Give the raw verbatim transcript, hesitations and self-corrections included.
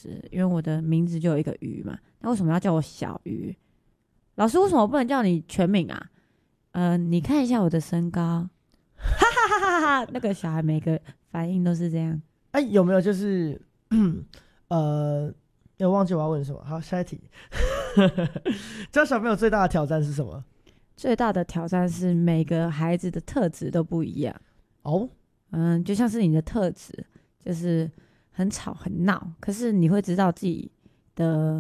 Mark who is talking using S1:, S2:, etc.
S1: 师，因为我的名字就有一个鱼嘛，那为什么要叫我小鱼？老师为什么不能叫你全名啊？呃，你看一下我的身高，哈哈哈哈哈哈！那个小孩每个反应都是这样。
S2: 哎、有没有就是呃，我忘记我要问什么。好，下一题。教小朋友最大的挑战是什么？
S1: 最大的挑战是每个孩子的特质都不一样。
S2: 哦，
S1: 嗯，就像是你的特质，就是很吵很闹，可是你会知道自己的